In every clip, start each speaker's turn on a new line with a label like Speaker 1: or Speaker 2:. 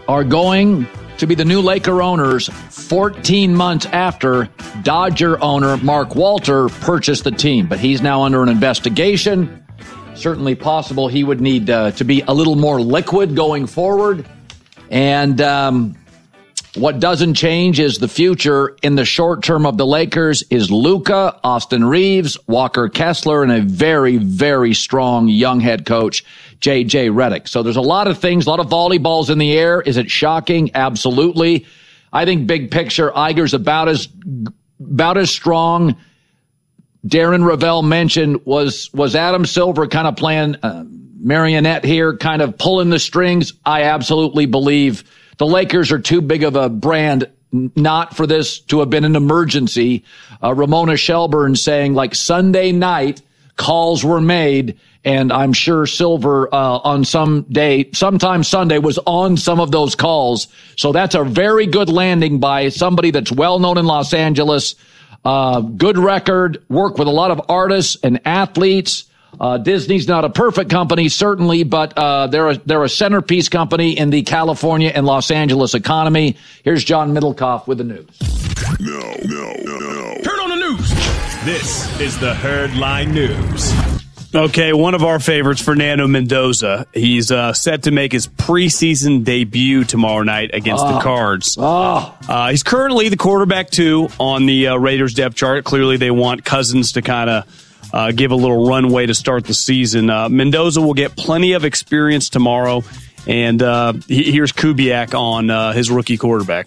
Speaker 1: are going to be the new Laker owners 14 months after Dodger owner Mark Walter purchased the team. But he's now under an investigation. Certainly possible he would need to be a little more liquid going forward. And what doesn't change is the future in the short term of the Lakers is Luka, Austin Reeves, Walker Kessler, and a very, very strong young head coach, J.J. Redick. So there's a lot of things, a lot of volleyballs in the air. Is it shocking? Absolutely. I think big picture, Iger's about as strong. Darren Ravel mentioned, was Adam Silver kind of playing marionette here, kind of pulling the strings? I absolutely believe the Lakers are too big of a brand not for this to have been an emergency. Ramona Shelburne saying, like, Sunday night calls were made, and I'm sure Silver on sometime Sunday was on some of those calls. So that's a very good landing by somebody that's well known in Los Angeles. Good record, work with a lot of artists and athletes. Disney's not a perfect company, certainly, but they're a centerpiece company in the California and Los Angeles economy. Here's John Middlecoff with the news.
Speaker 2: No.
Speaker 3: Turn on the news. This is the Herdline News.
Speaker 4: Okay, one of our favorites, Fernando Mendoza. He's set to make his preseason debut tomorrow night against the Cards. He's currently the quarterback 2 on the Raiders depth chart. Clearly, they want Cousins to kind of give a little runway to start the season. Mendoza will get plenty of experience tomorrow, and here's Kubiak on his rookie quarterback.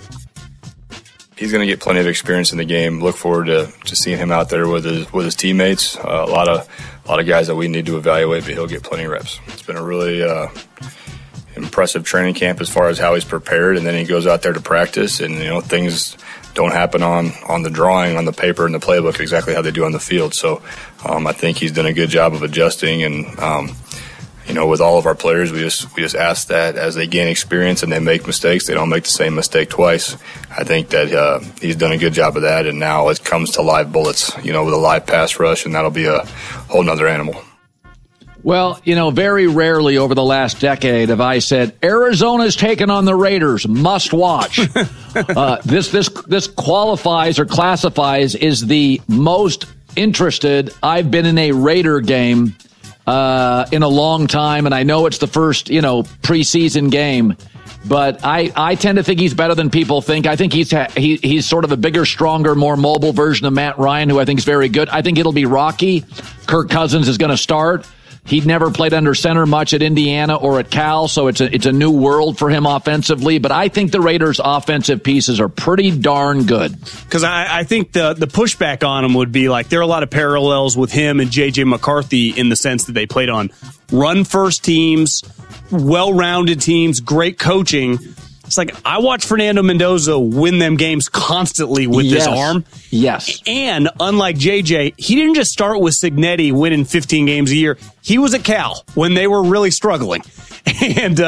Speaker 5: He's going to get plenty of experience in the game. Look forward to seeing him out there with his teammates. A lot of guys that we need to evaluate, but he'll get plenty of reps. It's been a really impressive training camp as far as how he's prepared, and then he goes out there to practice, and things don't happen on the drawing, on the paper, and the playbook exactly how they do on the field. So I think he's done a good job of adjusting, and with all of our players, we just ask that as they gain experience and they make mistakes, they don't make the same mistake twice. I think that he's done a good job of that, and now it comes to live bullets, with a live pass rush, and that'll be a whole nother animal.
Speaker 1: Well, very rarely over the last decade have I said, Arizona's taken on the Raiders, must watch. This qualifies or classifies is the most interested I've been in a Raider game in a long time, and I know it's the first, preseason game, but I tend to think he's better than people think. I think he's sort of a bigger, stronger, more mobile version of Matt Ryan, who I think is very good. I think it'll be rocky. Kirk Cousins is going to start. He'd never played under center much at Indiana or at Cal, so it's a new world for him offensively. But I think the Raiders' offensive pieces are pretty darn good.
Speaker 4: Because I think the pushback on him would be like there are a lot of parallels with him and J.J. McCarthy in the sense that they played on run-first teams, well-rounded teams, great coaching. It's like I watch Fernando Mendoza win them games constantly with his arm.
Speaker 1: Yes.
Speaker 4: And unlike JJ, he didn't just start with Cignetti winning 15 games a year. He was at Cal when they were really struggling. And,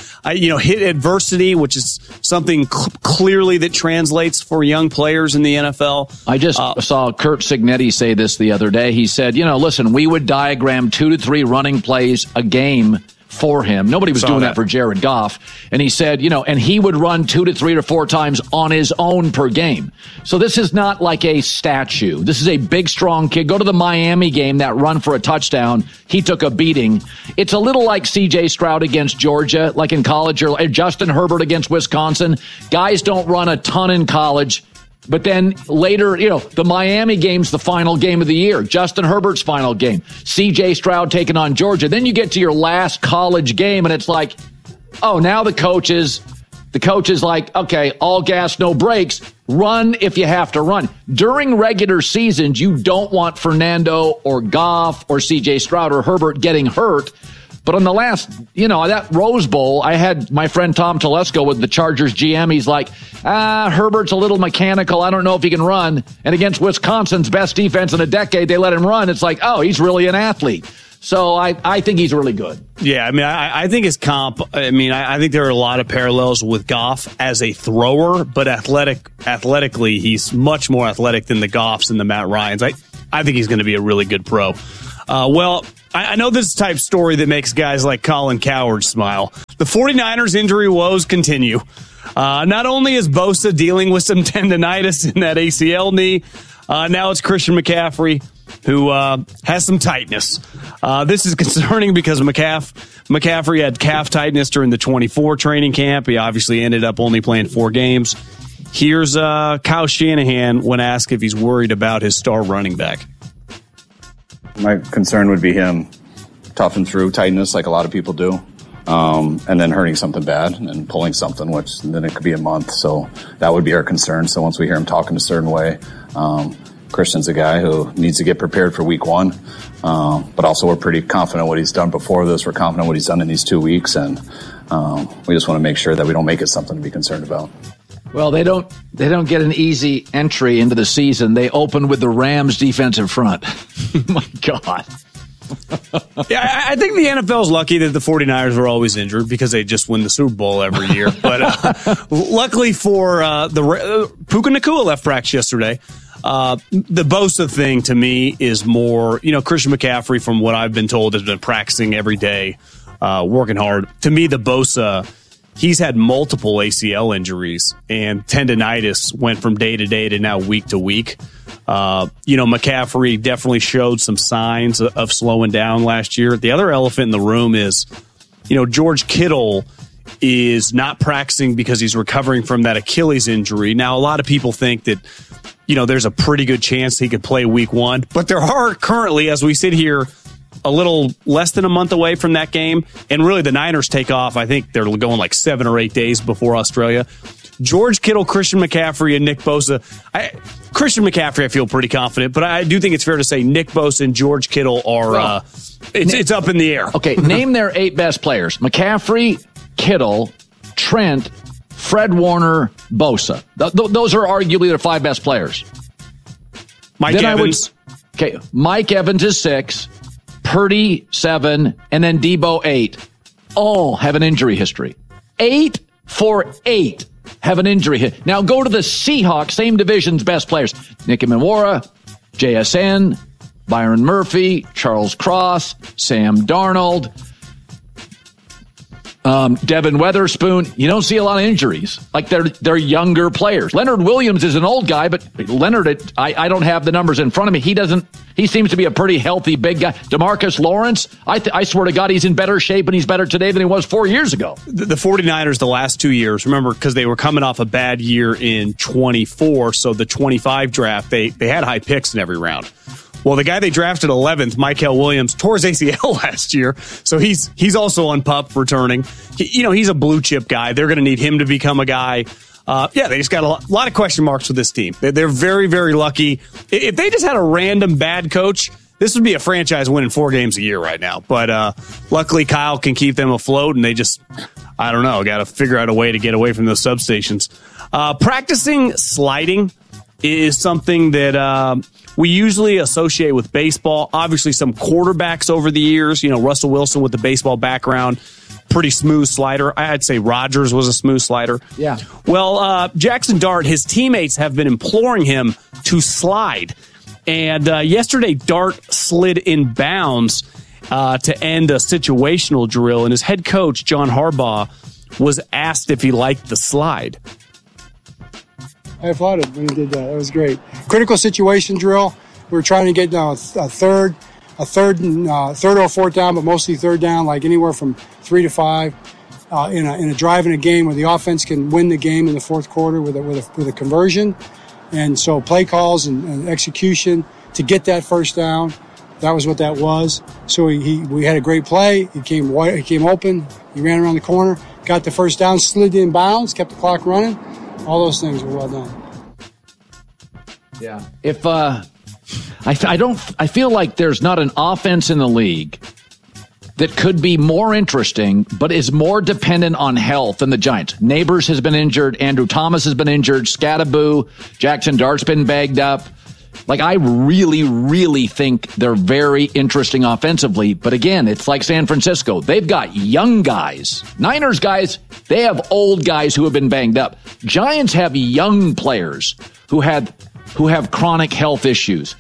Speaker 4: hit adversity, which is something clearly that translates for young players in the NFL.
Speaker 1: I just saw Curt Cignetti say this the other day. He said, listen, we would diagram 2 to 3 running plays a game for him. Nobody was doing that for Jared Goff. And he said, and he would run 2 to 3 or 4 times on his own per game. So this is not like a statue. This is a big, strong kid. Go to the Miami game, that run for a touchdown. He took a beating. It's a little like C.J. Stroud against Georgia, like in college, or Justin Herbert against Wisconsin. Guys don't run a ton in college. But then later, the Miami game's the final game of the year. Justin Herbert's final game. C.J. Stroud taking on Georgia. Then you get to your last college game, and it's like, oh, now the coach is like, okay, all gas, no brakes. Run if you have to run. During regular seasons, you don't want Fernando or Goff or C.J. Stroud or Herbert getting hurt. But on the last, that Rose Bowl, I had my friend Tom Telesco with the Chargers GM. He's like, Herbert's a little mechanical. I don't know if he can run. And against Wisconsin's best defense in a decade, they let him run. It's like, oh, he's really an athlete. So I think he's really good.
Speaker 4: Yeah, I think his comp, I think there are a lot of parallels with Goff as a thrower, but athletically, he's much more athletic than the Goffs and the Matt Ryans. I think he's going to be a really good pro. I know this is the type of story that makes guys like Colin Cowherd smile. The 49ers injury woes continue. Not only is Bosa dealing with some tendonitis in that ACL knee, now it's Christian McCaffrey who has some tightness. This is concerning because McCaffrey had calf tightness during the 24 training camp. He obviously ended up only playing 4 games. Here's Kyle Shanahan when asked if he's worried about his star running back.
Speaker 2: My concern would be him toughing through tightness like a lot of people do, and then hurting something bad and pulling something, which then it could be a month. So that would be our concern. So once we hear him talking a certain way, Christian's a guy who needs to get prepared for week 1. But also we're pretty confident what he's done before this. We're confident what he's done in these 2 weeks. And we just want to make sure that we don't make it something to be concerned about.
Speaker 1: Well, they don't get an easy entry into the season. They open with the Rams defensive front. My God.
Speaker 4: Yeah, I think the NFL is lucky that the 49ers were always injured because they just win the Super Bowl every year. But luckily for Puka Nacua left practice yesterday. The Bosa thing to me is more, Christian McCaffrey, from what I've been told, has been practicing every day, working hard. To me, the Bosa, he's had multiple ACL injuries, and tendonitis went from day to day to now week to week. McCaffrey definitely showed some signs of slowing down last year. The other elephant in the room is, George Kittle is not practicing because he's recovering from that Achilles injury. Now, a lot of people think that, there's a pretty good chance he could play week 1, but there are currently, as we sit here, a little less than a month away from that game. And really the Niners take off. I think they're going like 7 or 8 days before Australia. George Kittle, Christian McCaffrey, and Nick Bosa. Christian McCaffrey, I feel pretty confident, but I do think it's fair to say Nick Bosa and George Kittle are, it's up in the air.
Speaker 1: Okay, name their 8 best players. McCaffrey, Kittle, Trent, Fred Warner, Bosa. Those are arguably their 5 best players.
Speaker 4: Mike Evans.
Speaker 1: Mike Evans is 6. Purdy 7, and then Debo 8. All have an injury history. 8 for 8 have an injury history. Now go to the Seahawks, same division's best players. Nicky Manwara, JSN, Byron Murphy, Charles Cross, Sam Darnold, Devin Weatherspoon. You don't see a lot of injuries. Like they're younger players. Leonard Williams is an old guy, but Leonard, I don't have the numbers in front of me. He seems to be a pretty healthy big guy. DeMarcus Lawrence, I swear to God, he's in better shape and he's better today than he was 4 years ago.
Speaker 4: The 49ers the last 2 years, remember, because they were coming off a bad year in 24, so the 25 draft, they had high picks in every round. Well, the guy they drafted 11th, Michael Williams, tore his ACL last year, so he's also on PUP returning. He's a blue chip guy. They're going to need him to become a guy. They just got a lot of question marks with this team. They're very, very lucky. If they just had a random bad coach, this would be a franchise winning 4 games a year right now. But luckily, Kyle can keep them afloat, and they just, I don't know, got to figure out a way to get away from those substations. Practicing sliding is something that we usually associate with baseball. Obviously, some quarterbacks over the years, Russell Wilson with the baseball background, pretty smooth slider. I'd say Rodgers was a smooth slider.
Speaker 1: Yeah.
Speaker 4: Well, Jackson Dart, his teammates have been imploring him to slide. And yesterday, Dart slid in bounds to end a situational drill. And his head coach, John Harbaugh, was asked if he liked the slide.
Speaker 6: I applauded when he did that. That was great. Critical situation drill. We were trying to get down a third or fourth down, but mostly third down, like anywhere from 3 to 5 in a drive in a game where the offense can win the game in the fourth quarter with a conversion. And so play calls and execution to get that first down. That was what that was. So we had a great play. He came open. He ran around the corner, got the first down, slid in bounds, kept the clock running. All those things were well done.
Speaker 1: Yeah. If I feel like there's not an offense in the league that could be more interesting, but is more dependent on health than the Giants. Neighbors has been injured. Andrew Thomas has been injured. Scattaboo. Jackson Dart's been bagged up. Like, I really, really think they're very interesting offensively. But again, it's like San Francisco. They've got young guys. Niners guys, they have old guys who have been banged up. Giants have young players who have chronic health issues.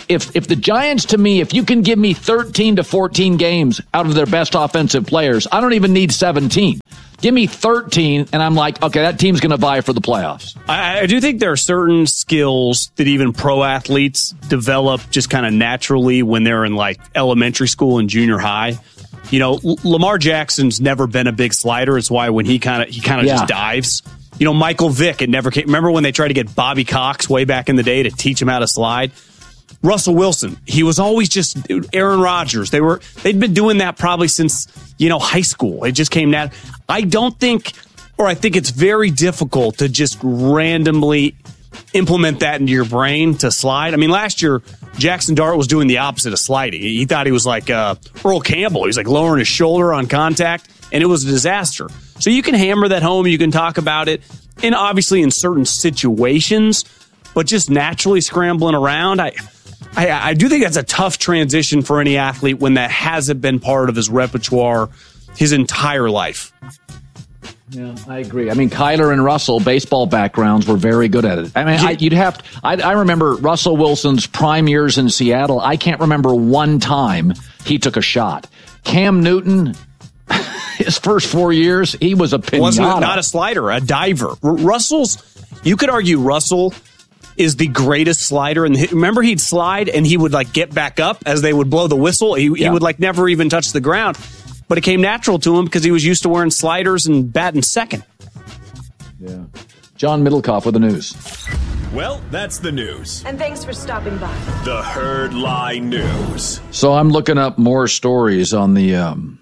Speaker 1: if the Giants, to me, if you can give me 13 to 14 games out of their best offensive players, I don't even need 17. Give me 13, and I'm like, okay, that team's going to vie for the playoffs.
Speaker 4: I do think there are certain skills that even pro athletes develop just kind of naturally when they're in like elementary school and junior high. You know, Lamar Jackson's never been a big slider. It's why when he kind of just dives. You know, Michael Vick, it never came. Remember when they tried to get Bobby Cox way back in the day to teach him how to slide? Russell Wilson, he was always just Aaron Rodgers. They'd been doing that probably since, high school. It just came that. I think it's very difficult to just randomly implement that into your brain to slide. I mean, last year, Jackson Dart was doing the opposite of sliding. He thought he was like Earl Campbell. He was like lowering his shoulder on contact, and it was a disaster. So you can hammer that home. You can talk about it, and obviously in certain situations, but just naturally scrambling around, I do think that's a tough transition for any athlete when that hasn't been part of his repertoire his entire life.
Speaker 1: Yeah, I agree. I mean, Kyler and Russell, baseball backgrounds, were very good at it. I mean, I remember Russell Wilson's prime years in Seattle. I can't remember one time he took a shot. Cam Newton, his first 4 years, he was a pinata.
Speaker 4: Wasn't not a slider, a diver. You could argue Russell is the greatest slider. And remember, he'd slide and he would like get back up as they would blow the whistle. He would like never even touch the ground. But it came natural to him because he was used to wearing sliders and batting second.
Speaker 1: Yeah. John Middlecoff with the news.
Speaker 3: Well, that's the news.
Speaker 7: And thanks for stopping by.
Speaker 3: The Herd Lie News.
Speaker 1: So I'm looking up more stories on the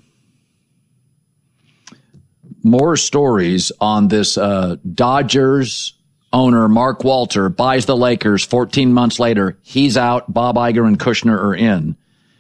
Speaker 1: this Dodgers owner, Mark Walter, buys the Lakers. 14 months later, he's out. Bob Iger and Kushner are in.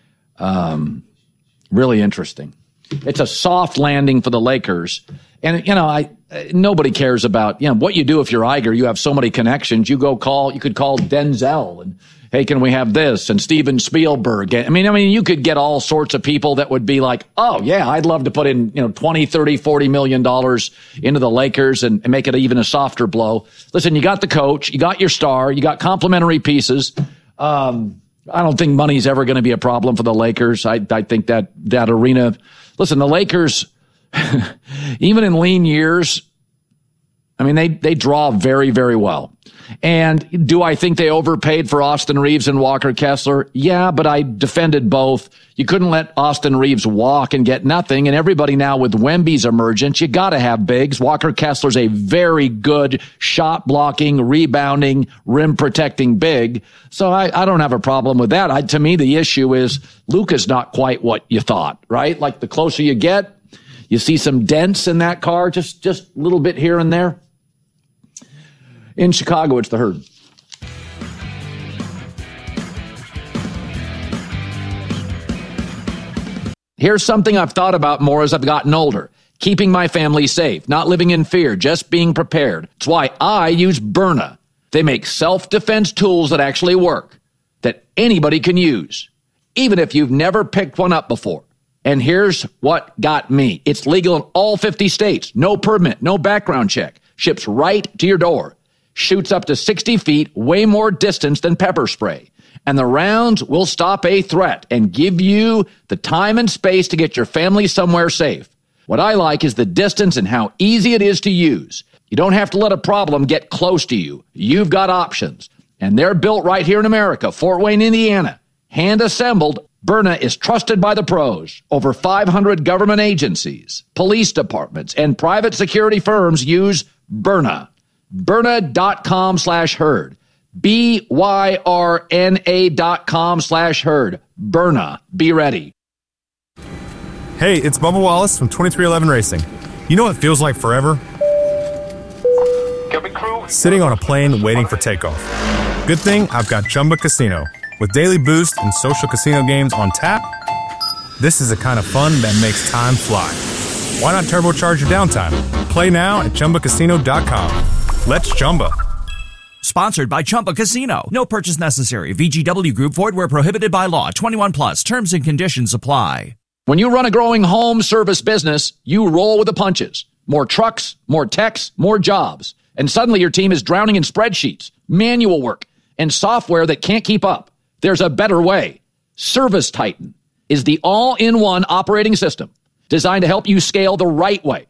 Speaker 1: Really interesting. It's a soft landing for the Lakers. And, nobody cares about, what you do if you're Iger. You have so many connections. You could call Denzel and, hey, can we have this? And Steven Spielberg. I mean, you could get all sorts of people that would be like, oh, yeah, I'd love to put in, 20, 30, $40 million into the Lakers and make it even a softer blow. Listen, you got the coach, you got your star, you got complimentary pieces. I don't think money's ever going to be a problem for the Lakers. I think that arena. Listen, the Lakers, even in lean years, I mean, they draw very, very well. And do I think they overpaid for Austin Reeves and Walker Kessler? Yeah, but I defended both. You couldn't let Austin Reeves walk and get nothing. And everybody now with Wemby's emergence, you got to have bigs. Walker Kessler's a very good shot blocking, rebounding, rim protecting big. So I don't have a problem with that. To me, the issue is Luka's not quite what you thought, right? Like the closer you get, you see some dents in that car, just a little bit here and there. In Chicago, it's the Herd. Here's something I've thought about more as I've gotten older. Keeping my family safe, not living in fear, just being prepared. It's why I use Byrna. They make self-defense tools that actually work, that anybody can use, even if you've never picked one up before. And here's what got me. It's legal in all 50 states. No permit, no background check. Ships right to your door. Shoots up to 60 feet, way more distance than pepper spray. And the rounds will stop a threat and give you the time and space to get your family somewhere safe. What I like is the distance and how easy it is to use. You don't have to let a problem get close to you. You've got options. And they're built right here in America, Fort Wayne, Indiana. Hand assembled, Byrna is trusted by the pros. Over 500 government agencies, police departments, and private security firms use Byrna. Byrna.com/herd. BYRNA.com/herd. Byrna. Be ready.
Speaker 8: Hey, it's Bubba Wallace from 2311 Racing. You know what feels like forever? Sitting on a plane waiting for takeoff. Good thing I've got Chumba Casino. With daily boost and social casino games on tap, this is the kind of fun that makes time fly. Why not turbocharge your downtime? Play now at ChumbaCasino.com. Let's Chumba.
Speaker 9: Sponsored by Chumba Casino. No purchase necessary. VGW Group. Void where prohibited by law. 21 plus. Terms and conditions apply.
Speaker 1: When you run a growing home service business, you roll with the punches. More trucks, more techs, more jobs. And suddenly your team is drowning in spreadsheets, manual work, and software that can't keep up. There's a better way. Service Titan is the all-in-one operating system designed to help you scale the right way.